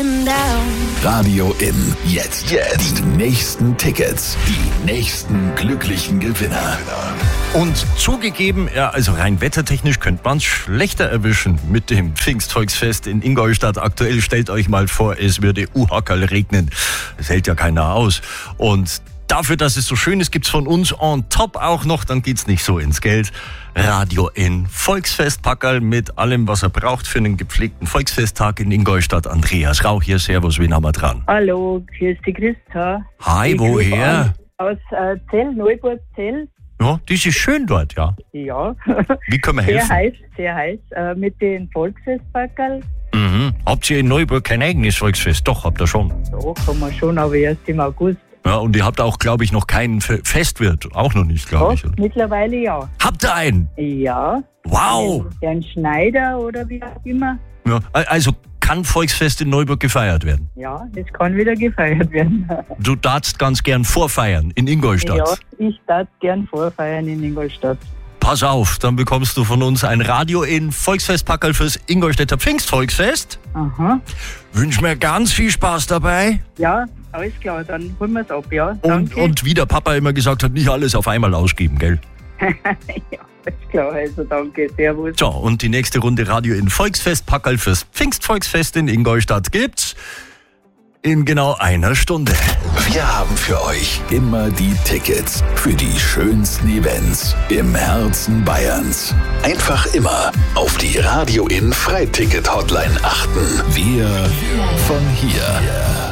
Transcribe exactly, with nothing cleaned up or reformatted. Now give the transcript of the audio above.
going down. Radio In. Jetzt. Jetzt. Die nächsten Tickets. Die nächsten glücklichen Gewinner. Und zugegeben, ja, also rein wettertechnisch könnte man es schlechter erwischen mit dem Pfingstvolksfest in Ingolstadt. Aktuell stellt euch mal vor, es würde Uhackerl regnen. Das hält ja keiner aus. Und dafür, dass es so schön ist, gibt's von uns on top auch noch, dann geht's nicht so ins Geld. Radio In Volksfestpackerl mit allem, was er braucht für einen gepflegten Volksfesttag in Ingolstadt. Andreas Rauch hier, servus, wen haben wir dran? Hallo, hier ist die Christa. Hi, Ich woher? Aus äh, Zell, Neuburg Zell. Ja, das ist schön dort, ja. Ja, Wie können wir sehr helfen? heiß, sehr heiß. Äh, mit den Volksfestpackerl. Mhm. Habt ihr in Neuburg kein eigenes Volksfest? Doch, habt ihr schon. Doch, haben wir schon, aber erst im August. Ja, und ihr habt auch, glaube ich, noch keinen Fe- Festwirt. Auch noch nicht, glaube Ja, ich. Oder? mittlerweile ja. Habt ihr einen? Ja. Wow! Herrn Schneider oder wie auch immer. Ja, also kann Volksfest in Neuburg gefeiert werden? Ja, es kann wieder gefeiert werden. Du darfst ganz gern vorfeiern in Ingolstadt. Ja, ich darf gern vorfeiern in Ingolstadt. Pass auf, dann bekommst du von uns ein Radio in Volksfestpackerl fürs Ingolstädter Pfingstvolksfest. Aha. Wünsch mir ganz viel Spaß dabei. Ja, alles klar, dann holen wir es ab, ja. Und, Danke. und wie der Papa immer gesagt hat, nicht alles auf einmal ausgeben, gell? Ja, alles klar, also danke, servus. So, und die nächste Runde Radio in Volksfestpackerl fürs Pfingstvolksfest in Ingolstadt gibt's in genau einer Stunde. Wir haben für euch immer die Tickets für die schönsten Events im Herzen Bayerns. Einfach immer auf die Radio In Freiticket Hotline achten. Wir von hier.